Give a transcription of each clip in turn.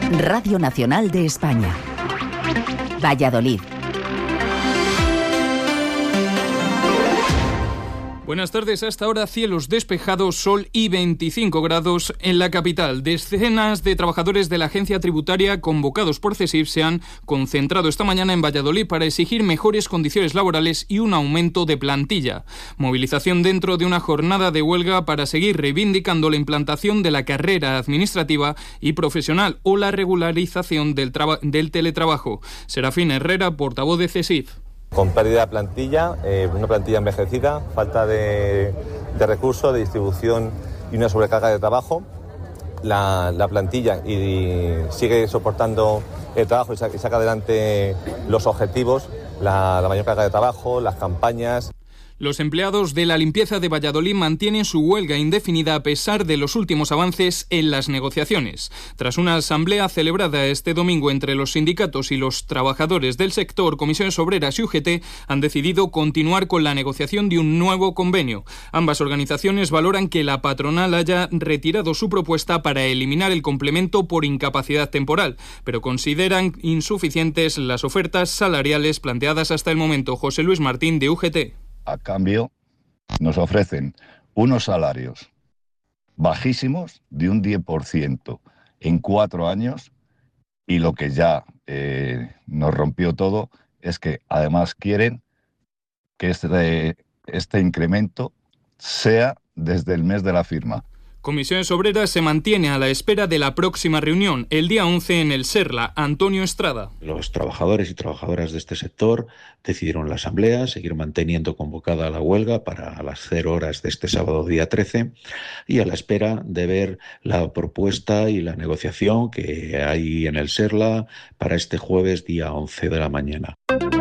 Radio Nacional de España. Valladolid. Buenas tardes. Hasta ahora cielos despejados, sol y 25 grados en la capital. Decenas de trabajadores de la agencia tributaria convocados por CESIF se han concentrado esta mañana en Valladolid para exigir mejores condiciones laborales y un aumento de plantilla. Movilización dentro de una jornada de huelga para seguir reivindicando la implantación de la carrera administrativa y profesional o la regularización del teletrabajo. Serafín Herrera, portavoz de CESIF. Con pérdida de plantilla, una plantilla envejecida, falta de recursos, de distribución y una sobrecarga de trabajo. La plantilla sigue soportando el trabajo y saca adelante los objetivos, la mayor carga de trabajo, las campañas. Los empleados de la limpieza de Valladolid mantienen su huelga indefinida a pesar de los últimos avances en las negociaciones. Tras una asamblea celebrada este domingo entre los sindicatos y los trabajadores del sector, Comisiones Obreras y UGT han decidido continuar con la negociación de un nuevo convenio. Ambas organizaciones valoran que la patronal haya retirado su propuesta para eliminar el complemento por incapacidad temporal, pero consideran insuficientes las ofertas salariales planteadas hasta el momento. José Luis Martín, de UGT. A cambio, nos ofrecen unos salarios bajísimos de un 10% en 4 años y lo que ya nos rompió todo es que además quieren que este incremento sea desde el mes de la firma. Comisiones Obreras se mantiene a la espera de la próxima reunión, el día 11 en el Serla. Antonio Estrada. Los trabajadores y trabajadoras de este sector decidieron la asamblea seguir manteniendo convocada la huelga para las 0 horas de este sábado día 13 y a la espera de ver la propuesta y la negociación que hay en el Serla para este jueves día 11 de la mañana.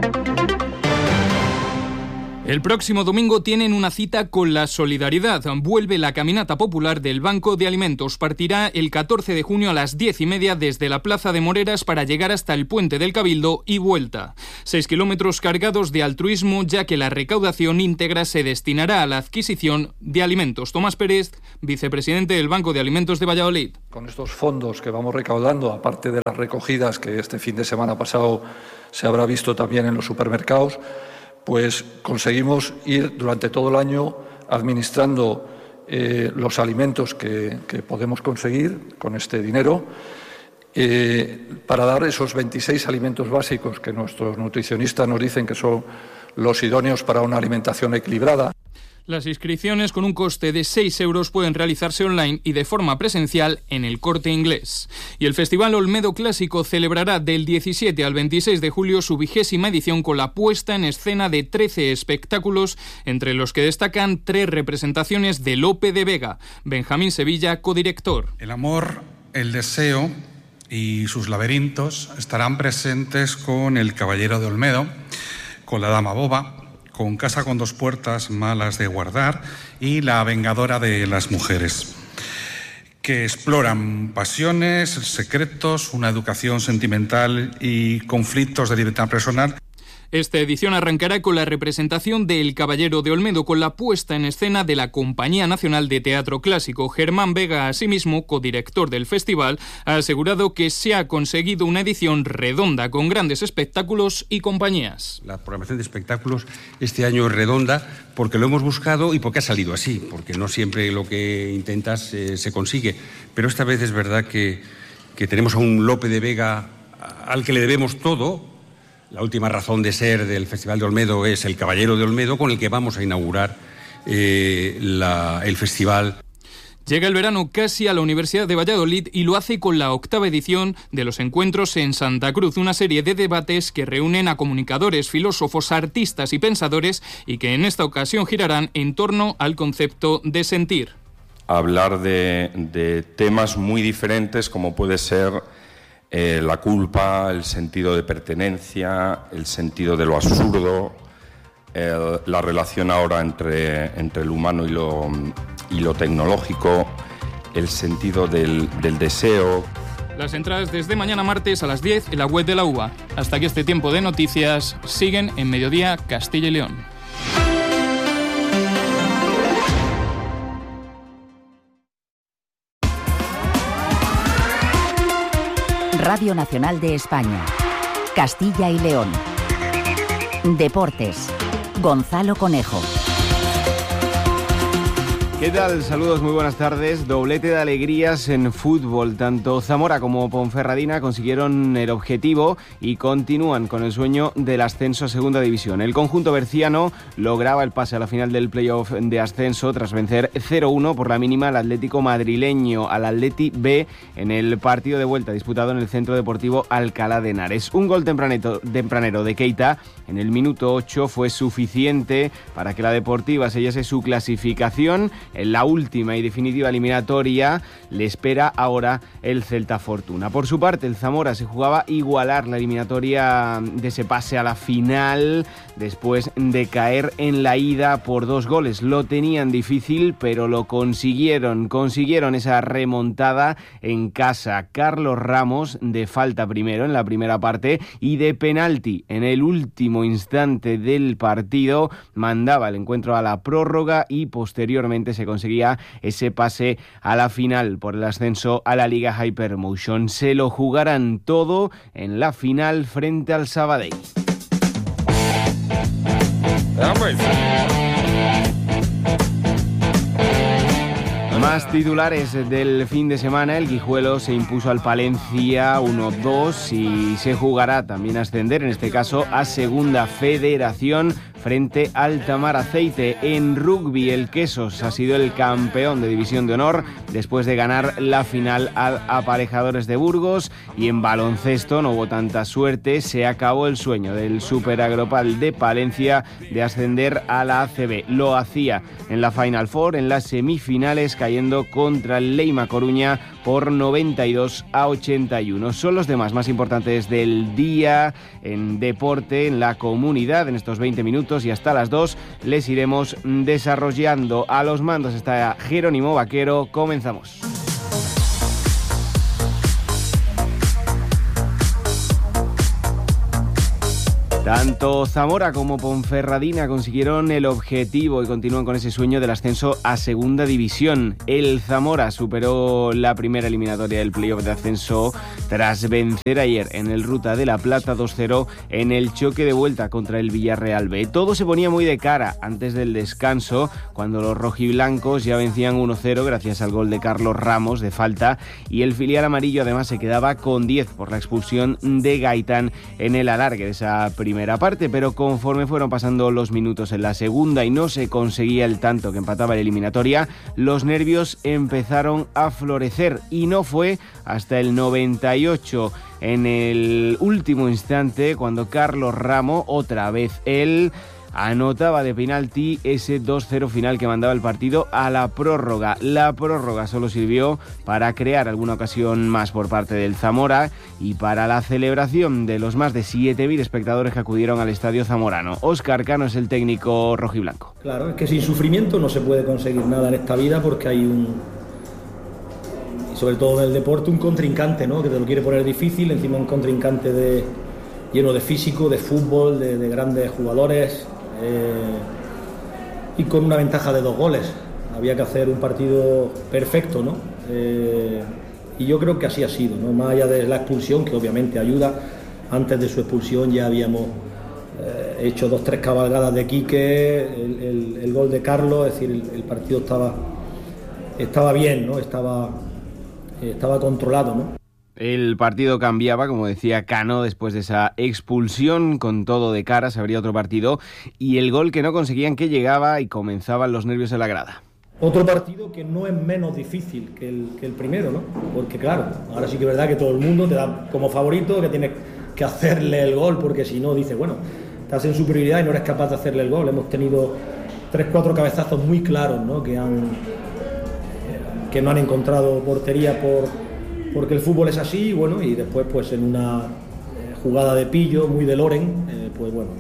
El próximo domingo tienen una cita con la solidaridad. Vuelve la caminata popular del Banco de Alimentos. Partirá el 14 de junio a las 10:30 desde la Plaza de Moreras para llegar hasta el Puente del Cabildo y vuelta. 6 kilómetros cargados de altruismo, ya que la recaudación íntegra se destinará a la adquisición de alimentos. Tomás Pérez, vicepresidente del Banco de Alimentos de Valladolid. Con estos fondos que vamos recaudando, aparte de las recogidas que este fin de semana pasado se habrá visto también en los supermercados, pues conseguimos ir durante todo el año administrando los alimentos que podemos conseguir con este dinero para dar esos 26 alimentos básicos que nuestros nutricionistas nos dicen que son los idóneos para una alimentación equilibrada. Las inscripciones con un coste de 6 euros pueden realizarse online y de forma presencial en el Corte Inglés. Y el Festival Olmedo Clásico celebrará del 17 al 26 de julio su 20ª edición con la puesta en escena de 13 espectáculos, entre los que destacan 3 representaciones de Lope de Vega. Benjamín Sevilla, codirector. El amor, el deseo y sus laberintos estarán presentes con El Caballero de Olmedo, con La Dama Boba, con Casa con 2 puertas, malas de guardar, y La vengadora de las mujeres, que exploran pasiones, secretos, una educación sentimental y conflictos de libertad personal. Esta edición arrancará con la representación de El Caballero de Olmedo, con la puesta en escena de la Compañía Nacional de Teatro Clásico. Germán Vega, asimismo, codirector del festival, ha asegurado que se ha conseguido una edición redonda con grandes espectáculos y compañías. La programación de espectáculos este año es redonda porque lo hemos buscado y porque ha salido así, porque no siempre lo que intentas se consigue. Pero esta vez es verdad que tenemos a un Lope de Vega al que le debemos todo. La última razón de ser del Festival de Olmedo es El Caballero de Olmedo, con el que vamos a inaugurar el festival. Llega el verano casi a la Universidad de Valladolid y lo hace con la 8ª edición de los Encuentros en Santa Cruz, una serie de debates que reúnen a comunicadores, filósofos, artistas y pensadores y que en esta ocasión girarán en torno al concepto de sentir. Hablar de temas muy diferentes como puede ser la culpa, el sentido de pertenencia, el sentido de lo absurdo, la relación ahora entre el humano y lo tecnológico, el sentido del deseo. Las entradas desde mañana martes a las 10 en la web de la UBA. Hasta aquí este tiempo de noticias. Siguen en Mediodía Castilla y León. Radio Nacional de España, Castilla y León. Deportes, Gonzalo Conejo. ¿Qué tal? Saludos, muy buenas tardes. Doblete de alegrías en fútbol. Tanto Zamora como Ponferradina consiguieron el objetivo y continúan con el sueño del ascenso a segunda división. El conjunto berciano lograba el pase a la final del playoff de ascenso tras vencer 0-1 por la mínima al Atlético madrileño, al Atleti B, en el partido de vuelta disputado en el Centro Deportivo Alcalá de Henares. Un gol tempranero de Keita en el minuto 8 fue suficiente para que la Deportiva sellase su clasificación. En la última y definitiva eliminatoria le espera ahora el Celta Fortuna. Por su parte, el Zamora se jugaba igualar la eliminatoria de ese pase a la final después de caer en la ida por 2 goles. Lo tenían difícil, pero lo consiguieron. Consiguieron esa remontada en casa. Carlos Ramos, de falta primero en la primera parte y de penalti en el último instante del partido, mandaba el encuentro a la prórroga y posteriormente se conseguía ese pase a la final por el ascenso a la Liga Hypermotion. Se lo jugarán todo en la final frente al Sabadell. Más titulares del fin de semana. El Guijuelo se impuso al Palencia 1-2 y se jugará también a ascender, en este caso a Segunda Federación, frente al Tamar Aceite. En rugby, el Quesos ha sido el campeón de División de Honor después de ganar la final al Aparejadores de Burgos. Y en baloncesto no hubo tanta suerte, se acabó el sueño del Super Agropal de Palencia de ascender a la ACB. Lo hacía en la Final Four, en las semifinales, cayendo contra el Leima Coruña por 92-81. Son los demás más importantes del día en deporte, en la comunidad, en estos 20 minutos. Y hasta las 2 les iremos desarrollando. A los mandos está Jerónimo Vaquero. Comenzamos. Tanto Zamora como Ponferradina consiguieron el objetivo y continúan con ese sueño del ascenso a segunda división. El Zamora superó la primera eliminatoria del playoff de ascenso tras vencer ayer en el Ruta de la Plata 2-0 en el choque de vuelta contra el Villarreal B. Todo se ponía muy de cara antes del descanso, cuando los rojiblancos ya vencían 1-0 gracias al gol de Carlos Ramos de falta, y el filial amarillo además se quedaba con 10 por la expulsión de Gaitán en el alargue de esa primera parte, pero conforme fueron pasando los minutos en la segunda y no se conseguía el tanto que empataba la eliminatoria, los nervios empezaron a florecer, y no fue hasta el 98, en el último instante, cuando Carlos Ramos, otra vez él, anotaba de penalti ese 2-0 final que mandaba el partido a la prórroga. La prórroga solo sirvió para crear alguna ocasión más por parte del Zamora y para la celebración de los más de 7.000 espectadores que acudieron al estadio zamorano. Óscar Cano es el técnico rojiblanco. Claro, es que sin sufrimiento no se puede conseguir nada en esta vida, porque hay sobre todo en el deporte, un contrincante, ¿no?, que te lo quiere poner difícil, encima un contrincante lleno de físico, de fútbol, de grandes jugadores, y con una ventaja de 2 goles. Había que hacer un partido perfecto, ¿no? Y yo creo que así ha sido, ¿no? Más allá de la expulsión, que obviamente ayuda. Antes de su expulsión ya habíamos hecho 2-3 cabalgadas de Quique, el gol de Carlos, es decir, el partido estaba bien, ¿no? Estaba controlado, ¿no? El partido cambiaba, como decía Cano, después de esa expulsión, con todo de cara, se abría otro partido, y el gol que no conseguían que llegaba y comenzaban los nervios en la grada. Otro partido que no es menos difícil que el primero, ¿no? Porque claro, ahora sí que es verdad que todo el mundo te da como favorito que tienes que hacerle el gol, porque si no, dice, bueno, estás en superioridad y no eres capaz de hacerle el gol. Hemos tenido 3-4 cabezazos muy claros, ¿no?, que no han encontrado portería porque el fútbol es así, bueno, y después pues en una jugada de pillo muy de Loren, pues bueno,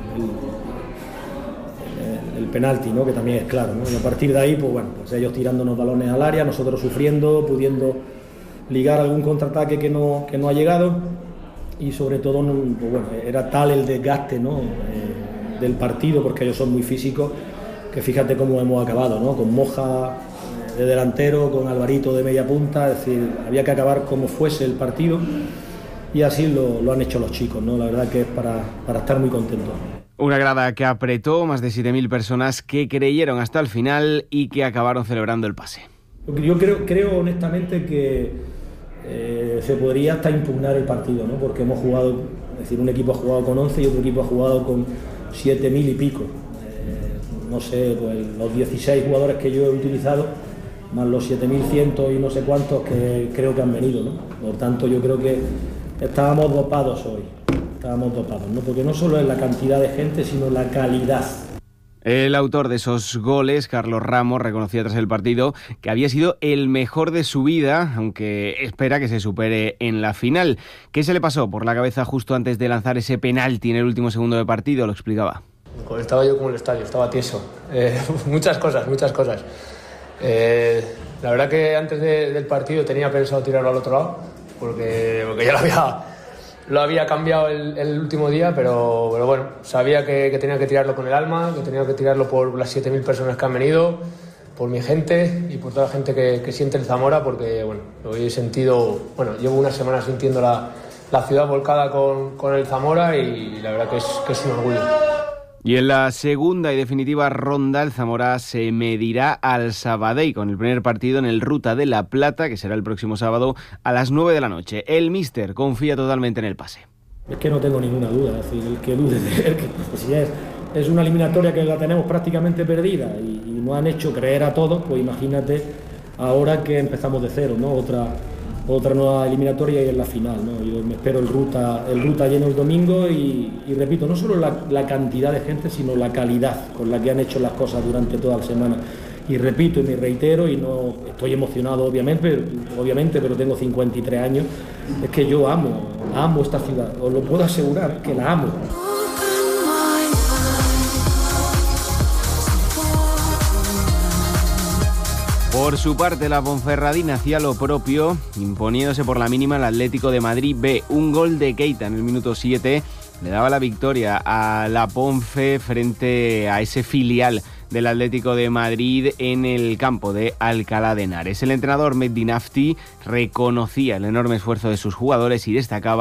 el penalti, ¿no?, que también es claro, ¿no? Y a partir de ahí, pues bueno, pues ellos tirándonos balones al área, nosotros sufriendo, pudiendo ligar algún contraataque que no ha llegado, y sobre todo, pues bueno, era tal el desgaste, ¿no?, del partido, porque ellos son muy físicos, que fíjate cómo hemos acabado, ¿no?, con Moja de delantero, con Alvarito de media punta. Es decir, había que acabar como fuese el partido, y así lo han hecho los chicos, ¿no? La verdad que es para estar muy contentos. Una grada que apretó, más de 7.000 personas que creyeron hasta el final y que acabaron celebrando el pase. Yo creo honestamente que se podría hasta impugnar el partido, ¿no? Porque hemos jugado, es decir, un equipo ha jugado con 11 y otro equipo ha jugado con 7.000 y pico. No sé, pues los 16 jugadores que yo he utilizado, más los 7.100 y no sé cuántos que creo que han venido, ¿no? Por tanto, yo creo que estábamos dopados hoy, ¿no? Porque no solo es la cantidad de gente, sino la calidad. El autor de esos goles, Carlos Ramos, reconocía tras el partido que había sido el mejor de su vida, aunque espera que se supere en la final. ¿Qué se le pasó por la cabeza justo antes de lanzar ese penalti en el último segundo de partido? Lo explicaba. Estaba yo como en el estadio, estaba tieso. Muchas cosas. La verdad que antes del partido tenía pensado tirarlo al otro lado, porque ya lo había cambiado el último día, pero bueno, sabía que tenía que tirarlo con el alma, que tenía que tirarlo por las 7.000 personas que han venido, por mi gente y por toda la gente que siente el Zamora, porque bueno, lo he sentido, llevo una semana sintiendo la ciudad volcada con el Zamora y la verdad que es un orgullo. Y en la segunda y definitiva ronda, el Zamora se medirá al Sabadell con el primer partido en el Ruta de la Plata, que será el próximo sábado a las 9 de la noche. El míster confía totalmente en el pase. Es que no tengo ninguna duda, es decir, el que dude de él, pues si es una eliminatoria que la tenemos prácticamente perdida y nos han hecho creer a todos, pues imagínate ahora que empezamos de cero, ¿no? Otra nueva eliminatoria y en la final, ¿no? Yo me espero el ruta lleno el domingo y repito, no solo la cantidad de gente, sino la calidad con la que han hecho las cosas durante toda la semana. Y repito y me reitero, y no estoy emocionado obviamente, pero tengo 53 años, es que yo amo esta ciudad, os lo puedo asegurar, que la amo. Por su parte, la Ponferradina hacía lo propio, imponiéndose por la mínima al Atlético de Madrid B. Un gol de Keita en el minuto 7 le daba la victoria a la Ponfe frente a ese filial del Atlético de Madrid en el campo de Alcalá de Henares. El entrenador Mehdi Nafti reconocía el enorme esfuerzo de sus jugadores y destacaba